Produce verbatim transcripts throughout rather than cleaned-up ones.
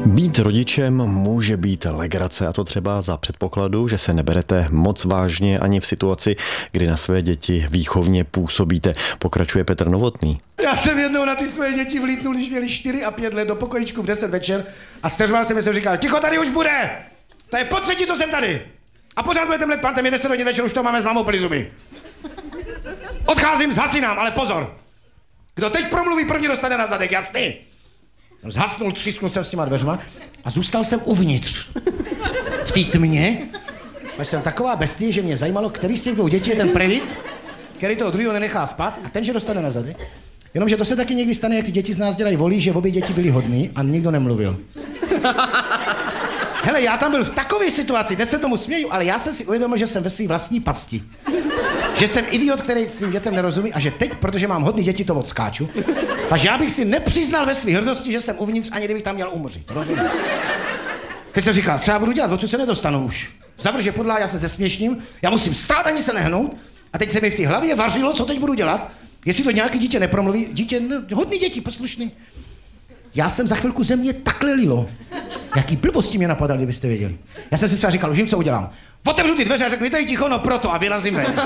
Být rodičem může být legrace, a to třeba za předpokladu, že se neberete moc vážně ani v situaci, kdy na své děti výchovně působíte. Pokračuje Petr Novotný. Já jsem jednou na ty své děti vlítnul, když měli čtyři a pět let, do pokojíčku v deset večer a seřval jsem, jsem říkal, ticho, tady už bude! To je po třetí, co jsem tady! A pořád budete mlet pantem, je deset hodin večer, už to máme s mámou plný zuby. Odcházím, zhasínám, ale pozor! Kdo teď promluví, první dostane na zadek, jasný? Jsem zhasnul, třísknul jsem s těma dveřma a zůstal jsem uvnitř. V té tmě. Až jsem taková bestie, že mě zajímalo, který z těch dvou dětí je ten previt, který toho druhého nenechá spát a ten, že dostane na zadek. Jenomže to se taky někdy stane, jak ty děti z nás dělají volí, že obě děti byly hodný a nikdo nemluvil. Hele, já tam byl v takové situaci, dnes se tomu směju, ale já jsem si uvědomil, že jsem ve své vlastní pasti. Že jsem idiot, který svým dětem nerozumí a že teď, protože mám hodný děti, to odskáču. A že já bych si nepřiznal ve své hrdosti, že jsem uvnitř, ani kdybych tam měl umřít. Rozumím? Teď jsem říkal, co já budu dělat, o co se nedostanu už. Zavrže podlá, já se zesměšním, já musím stát, ani se nehnout. A teď se mi v té hlavě vařilo, co teď budu dělat. Jestli to nějaký dítě nepromluví, dítě, no, hodný děti, poslušný. Já jsem za chvilku ze mě takhle lilo. Jaký blbosti mě napadaly, kdybyste věděli. Já jsem si třeba říkal, už vím, co udělám. Otevřu ty dveře a řeknu, mi tady ticho, no proto a vyrazím ven.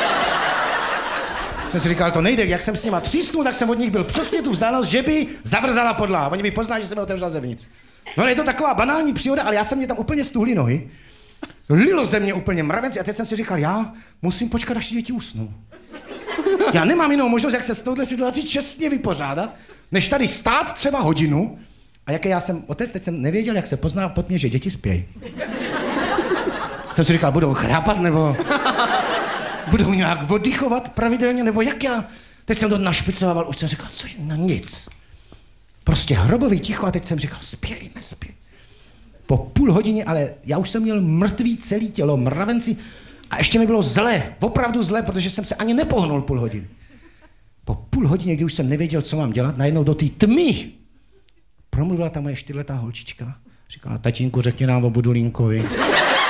Jsem si říkal, to nejde, jak jsem s nima třísknul, tak jsem od nich byl přesně tu vzdálenost, že by zavrzala podlaha. Oni by poznali, že jsem je otevřel zevnitř. No ale je to taková banální příhoda, ale já jsem mě tam úplně stuhlý nohy. Lilo ze mě úplně mravenci a teď jsem si říkal, já musím počkat, až děti usnou. Já nemám jinou možnost, jak se s touhle situací čestně vypořádat, než tady stát třeba hodinu. A jaký já jsem otec, teď jsem nevěděl, jak se pozná pod mě, že děti spějí. Jsem si říkal, budou chrápat, nebo budou nějak oddychovat pravidelně, nebo jak já. Teď jsem to našpicovával, už jsem říkal, co je na nic. Prostě hrobový ticho a teď jsem říkal, spěj, nespěj. Po půl hodině, ale já už jsem měl mrtvý celý tělo, mravenci a ještě mi bylo zlé, opravdu zlé, protože jsem se ani nepohnul půl hodiny. Po půl hodině, kdy už jsem nevěděl, co mám dělat, najednou do té tmy promluvila ta moje čtyřletá holčička. Říkala, tatínku, řekni nám o Budulínkovi.